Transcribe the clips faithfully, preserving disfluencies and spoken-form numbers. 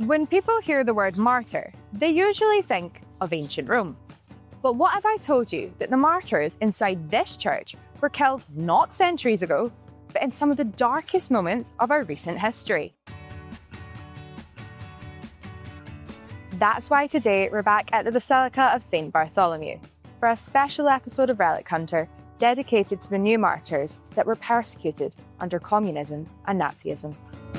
When people hear the word martyr, they usually think of ancient Rome. But what if I told you that the martyrs inside this church were killed not centuries ago, but in some of the darkest moments of our recent history? That's why today we're back at the Basilica of Saint Bartholomew for a special episode of Relic Hunter dedicated to the new martyrs that were persecuted under communism and Nazism.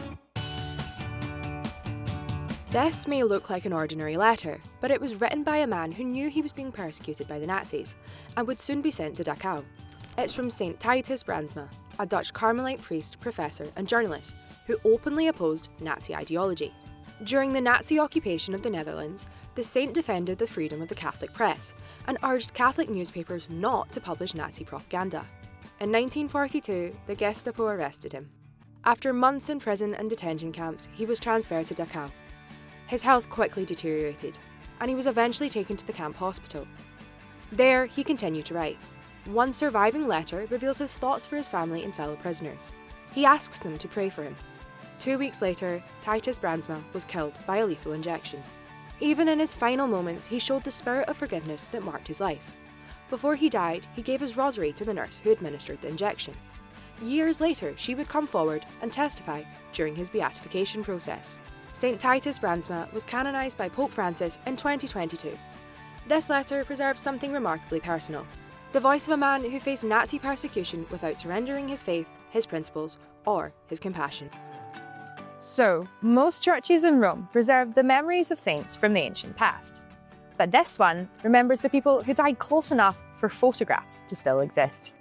This may look like an ordinary letter, but it was written by a man who knew he was being persecuted by the Nazis and would soon be sent to Dachau. It's from Saint Titus Brandsma, a Dutch Carmelite priest, professor and journalist who openly opposed Nazi ideology. During the Nazi occupation of the Netherlands, the saint defended the freedom of the Catholic press and urged Catholic newspapers not to publish Nazi propaganda. In nineteen forty-two, the Gestapo arrested him. After months in prison and detention camps, he was transferred to Dachau. His health quickly deteriorated, and he was eventually taken to the camp hospital. There, he continued to write. One surviving letter reveals his thoughts for his family and fellow prisoners. He asks them to pray for him. Two weeks later, Titus Brandsma was killed by a lethal injection. Even in his final moments, he showed the spirit of forgiveness that marked his life. Before he died, he gave his rosary to the nurse who administered the injection. Years later, she would come forward and testify during his beatification process. Saint Titus Brandsma was canonised by Pope Francis in twenty twenty-two. This letter preserves something remarkably personal: the voice of a man who faced Nazi persecution without surrendering his faith, his principles, or his compassion. So, most churches in Rome preserve the memories of saints from the ancient past. But this one remembers the people who died close enough for photographs to still exist.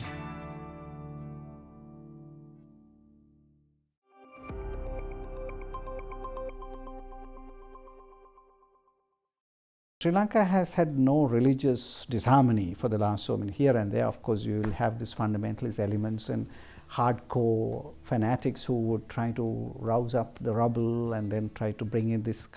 Sri Lanka has had no religious disharmony for the last so many. Here and there, of course, you will have these fundamentalist elements and hardcore fanatics who would try to rouse up the rubble and then try to bring in this